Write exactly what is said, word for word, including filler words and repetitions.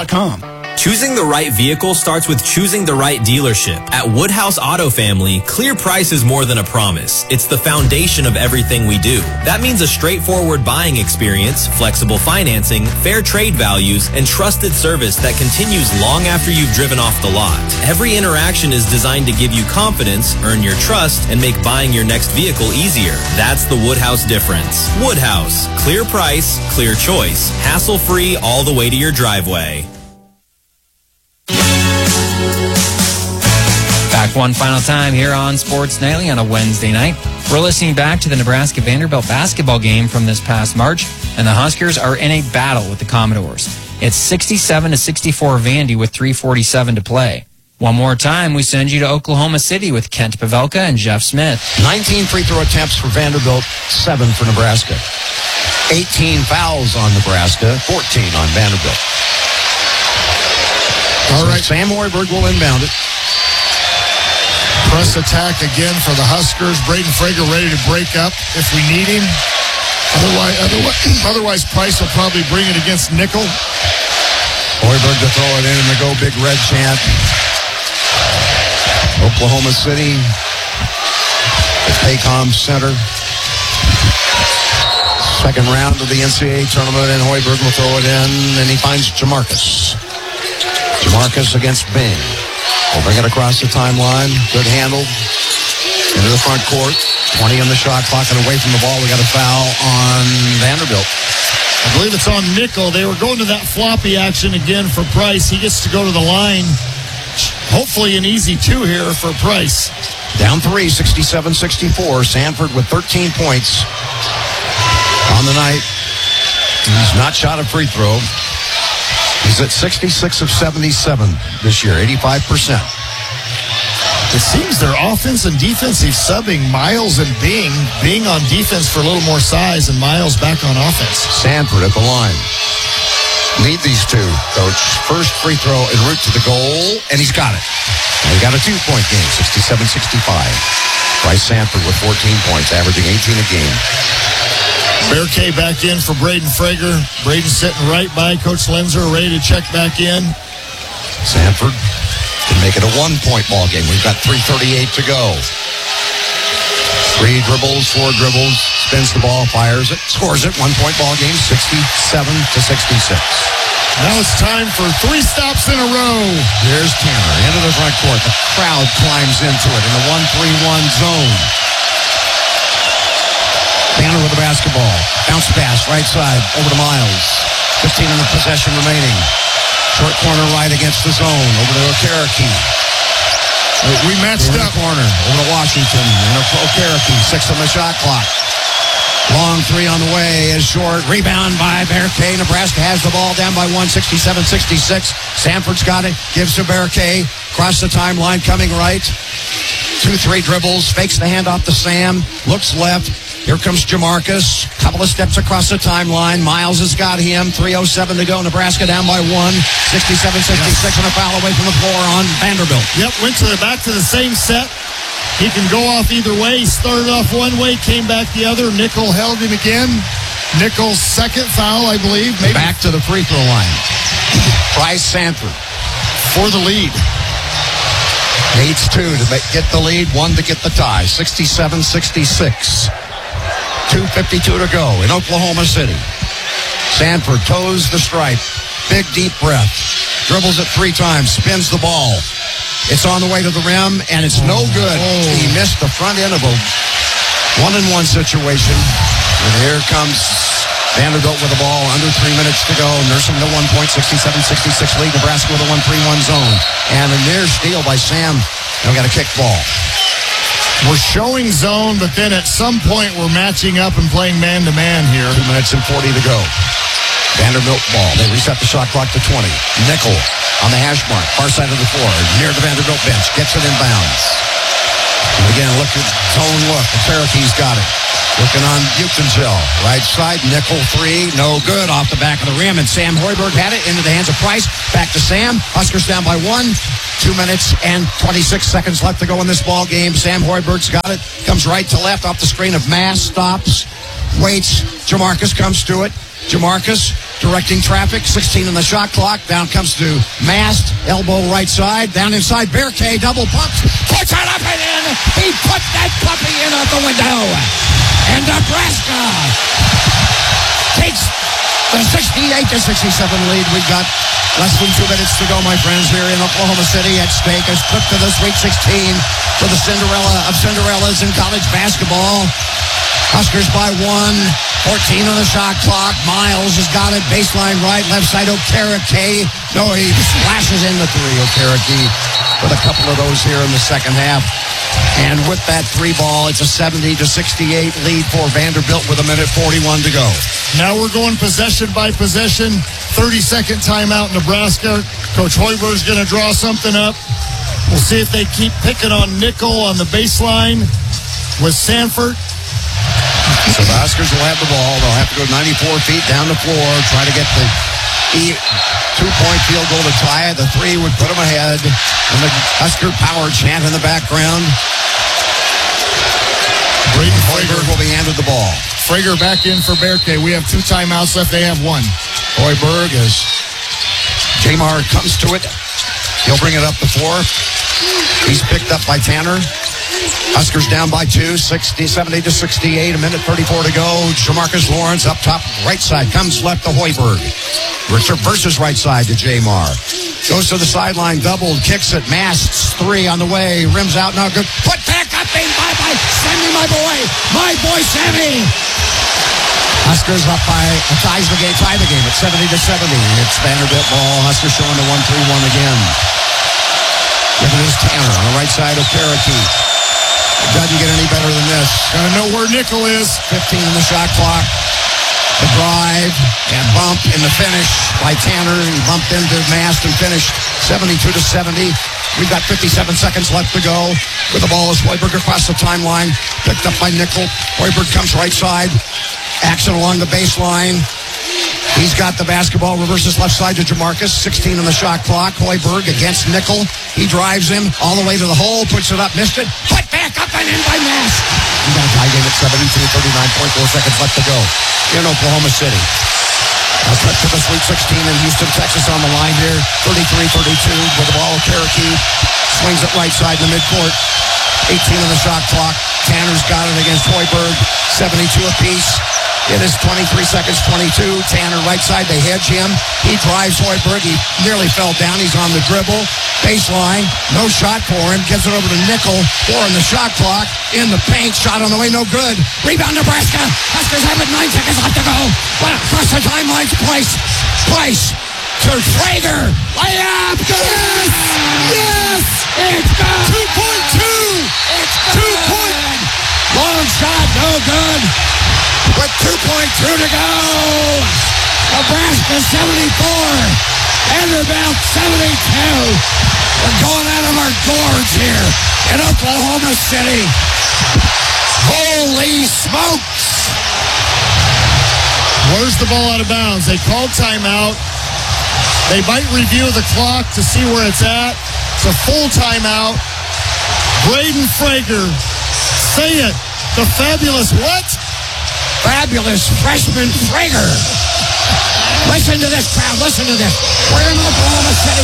dot com. Choosing the right vehicle starts with choosing the right dealership. At Woodhouse Auto Family, clear price is more than a promise. It's the foundation of everything we do. That means a straightforward buying experience, flexible financing, fair trade values, and trusted service that continues long after you've driven off the lot. Every interaction is designed to give you confidence, earn your trust, and make buying your next vehicle easier. That's the Woodhouse difference. Woodhouse. Clear price, clear choice. Hassle-free all the way to your driveway. Back one final time here on Sports Nightly on a Wednesday night. We're listening back to the Nebraska-Vanderbilt basketball game from this past March, and the Huskers are in a battle with the Commodores. It's sixty-seven to sixty-four Vandy with three forty-seven to play. One more time, we send you to Oklahoma City with Kent Pavelka and Jeff Smith. nineteen free throw attempts for Vanderbilt, seven for Nebraska. eighteen fouls on Nebraska, fourteen on Vanderbilt. All right. So Sam Hoiberg will inbound it. Press attack again for the Huskers. Braden Frager ready to break up if we need him. Otherwise, otherwise, otherwise Price will probably bring it against Nickel. Hoiberg to throw it in and the Go Big Red chant. Oklahoma City, the Paycom Center. Second round of the N C double A tournament, and Hoiberg will throw it in, and he finds Jamarcus. Jamarcus against Bing. We'll bring it across the timeline. Good handle. Into the front court. twenty on the shot clock and away from the ball. We got a foul on Vanderbilt. I believe it's on Nickel. They were going to that floppy action again for Price. He gets to go to the line. Hopefully an easy two here for Price. Down three, sixty-seven sixty-four. Sanford with thirteen points on the night. He's not shot a free throw. He's at sixty-six of seventy-seven this year, eighty-five percent. It seems their offense and defensive subbing Miles and Bing. Bing on defense for a little more size and Miles back on offense. Sanford at the line. Lead these two, Coach. First free throw en route to the goal, and he's got it. And he got a two-point game, sixty-seven sixty-five. Bryce Sanford with fourteen points, averaging eighteen a game. Bear K back in for Braden Frager. Braden sitting right by Coach Lenzer, ready to check back in. Sanford can make it a one-point ball game. We've got three thirty-eight to go. Three dribbles, four dribbles, spins the ball, fires it, scores it. One-point ball game, sixty-seven to sixty-six. Now it's time for three stops in a row. There's Tanner into the front court. The crowd climbs into it in the one three one zone. Tanner with the basketball. Bounce pass, right side, over to Miles. fifteen in the possession remaining. Short corner right against the zone. Over to Okereke. We matched over up. The corner. Over to Washington. And Okereke. Six on the shot clock. Long three on the way is short. Rebound by Bear K. Nebraska has the ball down by one, sixty-seven sixty-six. Sanford's got it. Gives to Bear K. Cross the timeline, coming right. Two, three dribbles. Fakes the handoff to Sam. Looks left. Here comes Jamarcus. Couple of steps across the timeline. Miles has got him. three oh seven to go. Nebraska down by one. sixty-seven sixty-six and a foul away from the floor on Vanderbilt. Yep, went to the back to the same set. He can go off either way. He started off one way, came back the other. Nickel held him again. Nickel's second foul, I believe. Maybe. Back to the free throw line. Bryce Sanford for the lead. Needs two to make, get the lead, one to get the tie. sixty-seven sixty-six. two fifty-two to go in Oklahoma City. Sanford toes the stripe. Big, deep breath. Dribbles it three times. Spins the ball. It's on the way to the rim, and it's no good. Oh. He missed the front end of a one-and-one situation. And here comes Vanderbilt with the ball. Under three minutes to go. Nursing the one point, sixty-seven sixty-six lead. Nebraska with a one three one zone. And a near steal by Sam. Now we got a kick ball. We're showing zone, but then at some point we're matching up and playing man-to-man here. Two minutes and forty to go. Vanderbilt ball. They reset the shot clock to twenty. Nickel on the hash mark. Far side of the floor. Near the Vanderbilt bench. Gets it in bounds. And again, look at zone look. The Cherokee's got it. Looking on Buchenzell. Right side. Nickel three. No good. Off the back of the rim. And Sam Hoiberg had it into the hands of Price. Back to Sam. Huskers down by one. Two minutes and twenty-six seconds left to go in this ball game. Sam Hoiberg's got it. Comes right to left off the screen of Mass. Stops. Waits. Jamarcus comes to it. Jamarcus directing traffic. sixteen on the shot clock. Down comes to Mast. Elbow right side. Down inside. Berkay double pumps. Puts it up and in. He put that puppy in out the window. And Nebraska takes the sixty-eight to sixty-seven lead. We've got less than two minutes to go, my friends, here in Oklahoma City. At stake is trip to the Sweet sixteen for the Cinderella of Cinderellas in college basketball. Huskers by one. fourteen on the shot clock. Miles has got it. Baseline right. Left side, Okereke. No, he flashes in the three. Okereke with a couple of those here in the second half. And with that three ball, it's a seventy to sixty-eight lead for Vanderbilt with a minute forty-one to go. Now we're going possession by possession. thirty-second timeout, Nebraska. Coach Hoiberg's going to draw something up. We'll see if they keep picking on Nickel on the baseline with Sanford. So the Huskers will have the ball. They'll have to go ninety-four feet down the floor, try to get the e- two-point field goal to tie it. The three would put them ahead. And the Husker power chant in the background. Braden Hoiberg will be handed the ball. Frager back in for Berkay. We have two timeouts left. They have one. Hoiberg as Jamar comes to it. He'll bring it up the floor. He's picked up by Tanner. Huskers down by two, sixty, seventy to sixty-eight, a minute thirty-four to go. Jamarcus Lawrence up top, right side, comes left to Hoiberg. Richard versus right side to Jamar. Goes to the sideline, doubled, kicks it, Masts, three on the way, rims out, now good. Put back up in, bye bye, Sammy, my boy, my boy Sammy. Huskers up by, ties the game, tie the game at seventy to seventy. It's Vanderbilt ball, Huskers showing the one three one again. Give it is Tanner on the right side of Okereke. It doesn't get any better than this. Gotta know where Nickel is. fifteen on the shot clock. The drive and bump in the finish by Tanner. He bumped into Mast and finished seventy-two to seventy. We've got fifty-seven seconds left to go. With the ball is Hoiberg across the timeline. Picked up by Nickel. Hoiberg comes right side. Action along the baseline. He's got the basketball, reverses left side to Jamarcus. sixteen on the shot clock. Hoiberg against Nickel. He drives him all the way to the hole, puts it up, missed it. Put back up and in by Mast. We got a tie game at seventy-two, thirty-nine point four seconds left to go in Oklahoma City. A trip to the Sweet sixteen in Houston, Texas on the line here. thirty-three thirty-two with the ball. Cherokee swings it right side in the midcourt. eighteen on the shot clock. Tanner's got it against Hoiberg. seventy-two apiece. It is twenty-three seconds, twenty-two. Tanner right side, they hedge him. He drives Hoiberg. He nearly fell down. He's on the dribble. Baseline, no shot for him. Gives it over to Nickel. Four in the shot clock. In the paint, shot on the way, no good. Rebound, Nebraska. Huskers have it, nine seconds left to go. But across the timeline, Price. Price to Frager. Layup, good. Yes! Yes! It's good. two point two. It's good. Two point. Long shot, no good. With two point two to go. Nebraska seventy-four. Vanderbilt seventy-two. We're going out of our gorge here in Oklahoma City. Holy smokes. Where's the ball out of bounds? They called timeout. They might review the clock to see where it's at. It's a full timeout. Braden Frager. Say it. The fabulous what? Fabulous freshman Frager. Listen to this crowd. Listen to this. We're in Oklahoma City.